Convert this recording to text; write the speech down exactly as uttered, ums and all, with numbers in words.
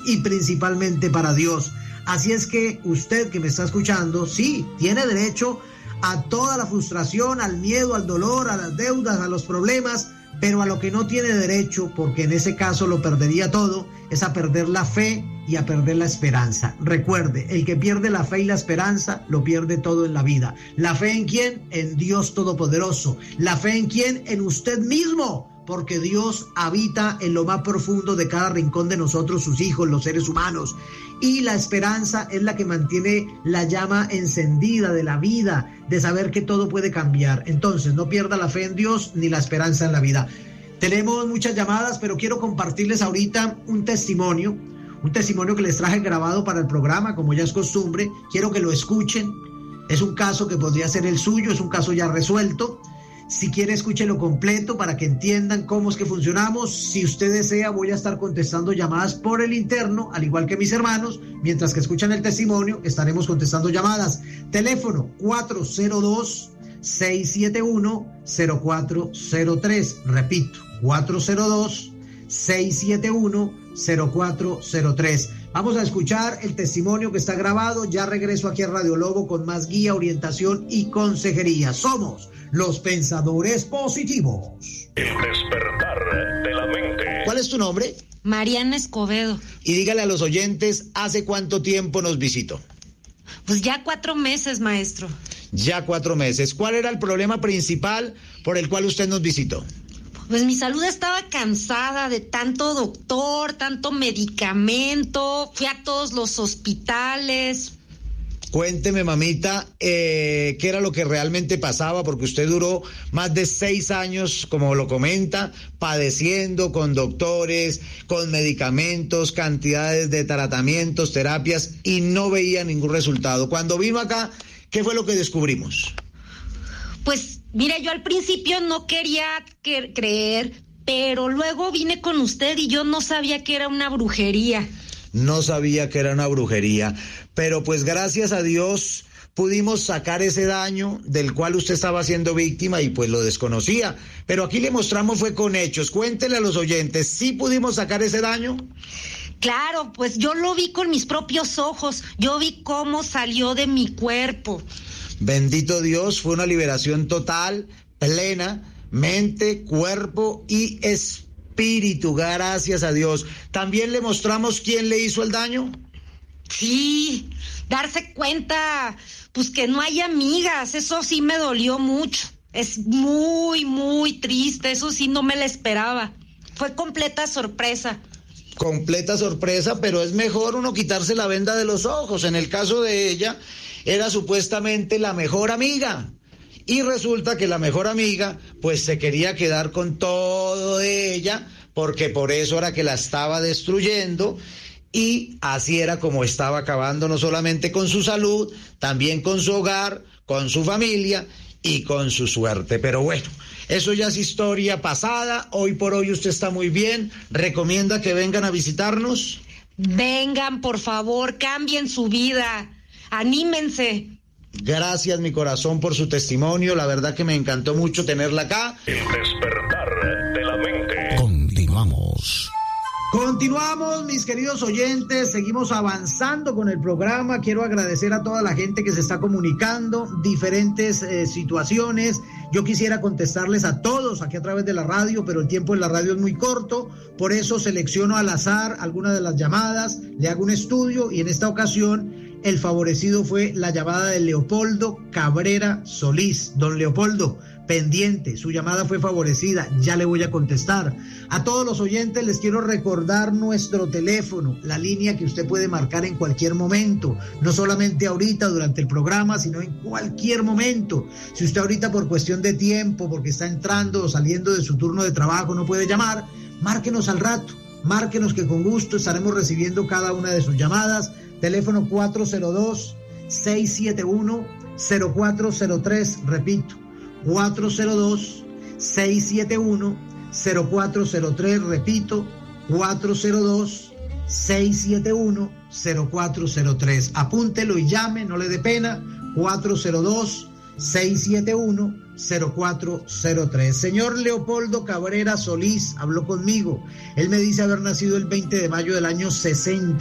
y principalmente para Dios. Así es que usted que me está escuchando, sí, tiene derecho a toda la frustración, al miedo, al dolor, a las deudas, a los problemas, pero a lo que no tiene derecho, porque en ese caso lo perdería todo, es a perder la fe y a perder la esperanza. Recuerde, el que pierde la fe y la esperanza, lo pierde todo en la vida. ¿La fe en quién? En Dios Todopoderoso. ¿La fe en quién? En usted mismo, porque Dios habita en lo más profundo de cada rincón de nosotros, sus hijos, los seres humanos. Y la esperanza es la que mantiene la llama encendida de la vida, de saber que todo puede cambiar. Entonces, no pierda la fe en Dios ni la esperanza en la vida. Tenemos muchas llamadas, pero quiero compartirles ahorita un testimonio, un testimonio que les traje grabado para el programa, como ya es costumbre. Quiero que lo escuchen. Es un caso que podría ser el suyo, es un caso ya resuelto. Si quiere, escúchelo completo para que entiendan cómo es que funcionamos. Si usted desea, voy a estar contestando llamadas por el interno, al igual que mis hermanos. Mientras que escuchan el testimonio, estaremos contestando llamadas. Teléfono cuatro cero dos, seis siete uno, cero cuatro cero tres. Repito, cuatro cero dos, seis siete uno, cero cuatro cero tres. Vamos a escuchar el testimonio que está grabado. Ya regreso aquí a Radio Lobo con más guía, orientación y consejería. Somos los pensadores positivos. El despertar de la mente. ¿Cuál es tu nombre? Mariana Escobedo. Y dígale a los oyentes, ¿hace cuánto tiempo nos visitó? Pues ya cuatro meses, maestro. Ya cuatro meses. ¿Cuál era el problema principal por el cual usted nos visitó? Pues mi salud estaba cansada de tanto doctor, tanto medicamento. Fui a todos los hospitales. Cuénteme, mamita, eh, qué era lo que realmente pasaba, porque usted duró más de seis años, como lo comenta, padeciendo con doctores, con medicamentos, cantidades de tratamientos, terapias, y no veía ningún resultado. Cuando vino acá, ¿qué fue lo que descubrimos? Pues, mira, yo al principio no quería que- creer, pero luego vine con usted y yo no sabía que era una brujería. No sabía que era una brujería, pero pues gracias a Dios pudimos sacar ese daño del cual usted estaba siendo víctima y pues lo desconocía. Pero aquí le mostramos fue con hechos. Cuéntele a los oyentes, ¿sí pudimos sacar ese daño? Claro, pues yo lo vi con mis propios ojos. Yo vi cómo salió de mi cuerpo. Bendito Dios, fue una liberación total, plena, mente, cuerpo y espíritu. Espíritu, gracias a Dios. ¿También le mostramos quién le hizo el daño? Sí, darse cuenta, pues que no hay amigas, eso sí me dolió mucho. Es muy, muy triste, eso sí no me lo esperaba. Fue completa sorpresa. Completa sorpresa, pero es mejor uno quitarse la venda de los ojos. En el caso de ella, era supuestamente la mejor amiga. Y resulta que la mejor amiga, pues se quería quedar con todo de ella, porque por eso era que la estaba destruyendo, y así era como estaba acabando no solamente con su salud, también con su hogar, con su familia y con su suerte. Pero bueno, eso ya es historia pasada. Hoy por hoy usted está muy bien. ¿Recomienda que vengan a visitarnos? Vengan, por favor, cambien su vida, anímense. Gracias, mi corazón, por su testimonio. La verdad que me encantó mucho tenerla acá. El despertar de la mente. Continuamos. Continuamos, mis queridos oyentes, seguimos avanzando con el programa. Quiero agradecer a toda la gente que se está comunicando, diferentes eh, situaciones. Yo quisiera contestarles a todos aquí a través de la radio, pero el tiempo en la radio es muy corto, por eso selecciono al azar algunas de las llamadas, le hago un estudio y en esta ocasión el favorecido fue la llamada de Leopoldo Cabrera Solís. Don Leopoldo, pendiente, su llamada fue favorecida, ya le voy a contestar. A todos los oyentes les quiero recordar nuestro teléfono, la línea que usted puede marcar en cualquier momento, no solamente ahorita durante el programa, sino en cualquier momento. Si usted ahorita por cuestión de tiempo, porque está entrando o saliendo de su turno de trabajo, no puede llamar, márquenos al rato, márquenos que con gusto estaremos recibiendo cada una de sus llamadas. Teléfono cuatro cero dos, seis siete uno, cero cuatro cero tres, repito, cuatro cero dos, seis siete uno, cero cuatro cero tres, repito, cuatro cero dos, seis siete uno, cero cuatro cero tres. Apúntelo y llame, no le dé pena, cuatro cero dos, seis siete uno, cero cuatro cero tres. Señor Leopoldo Cabrera Solís habló conmigo. Él me dice haber nacido el veinte de mayo del año sesenta.